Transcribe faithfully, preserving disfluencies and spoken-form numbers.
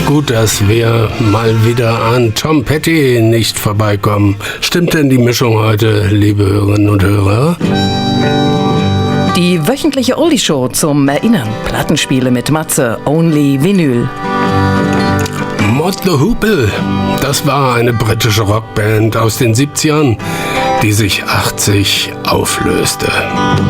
Gut, dass wir mal wieder an Tom Petty nicht vorbeikommen. Stimmt denn die Mischung heute, liebe Hörerinnen und Hörer? Die wöchentliche Oldie-Show zum Erinnern. Plattenspiele mit Matze, Only Vinyl. Mott the Hoople, das war eine britische Rockband aus den siebzigern, die sich achtzig auflöste.